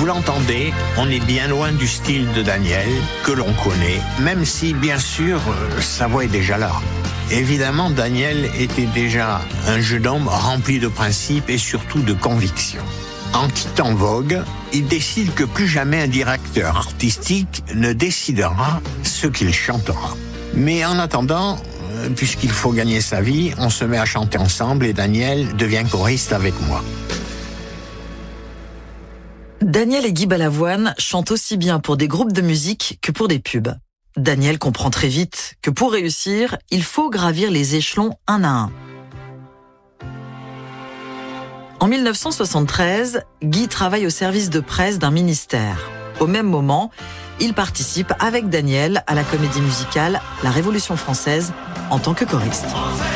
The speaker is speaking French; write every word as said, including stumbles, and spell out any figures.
l'entendez, on est bien loin du style de Daniel, que l'on connaît, même si, bien sûr, sa voix est déjà là. Évidemment, Daniel était déjà un jeune homme rempli de principes et surtout de convictions. En quittant Vogue, il décide que plus jamais un directeur artistique ne décidera ce qu'il chantera. Mais en attendant, puisqu'il faut gagner sa vie, on se met à chanter ensemble et Daniel devient choriste avec moi. Daniel et Guy Balavoine chantent aussi bien pour des groupes de musique que pour des pubs. Daniel comprend très vite que pour réussir, il faut gravir les échelons un à un. En mille neuf cent soixante-treize, Guy travaille au service de presse d'un ministère. Au même moment, il participe avec Daniel à la comédie musicale La Révolution française en tant que choriste.